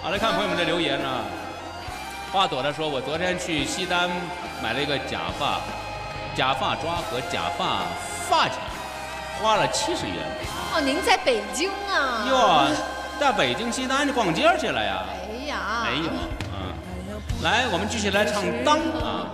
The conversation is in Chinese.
好，来看朋友们的留言啊。花朵他说，我昨天去西单买了一个假发抓和假发发卡，花了70元。 哦，您在北京啊？ 哟，在北京西单逛街去了呀？ 哎呀， 没有啊。来，我们继续来唱《当》啊。